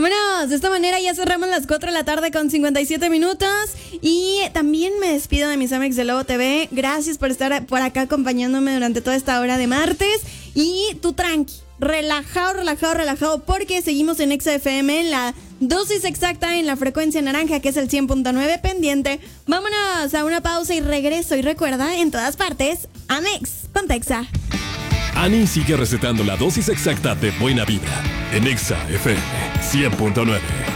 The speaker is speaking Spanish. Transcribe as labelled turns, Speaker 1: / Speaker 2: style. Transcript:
Speaker 1: Vámonos, de esta manera ya cerramos las 4 de la tarde con 57 minutos. Y también me despido de mis amigos de Lobo TV. Gracias por estar por acá acompañándome durante toda esta hora de martes. Y tú tranqui, relajado, porque seguimos en Exa FM en la dosis exacta en la frecuencia naranja, que es el 100.9 pendiente. Vámonos a una pausa y regreso. Y recuerda, en todas partes, Amex, ponte Exa.
Speaker 2: Ani sigue recetando la dosis exacta de buena vibra en Exa FM 100.9.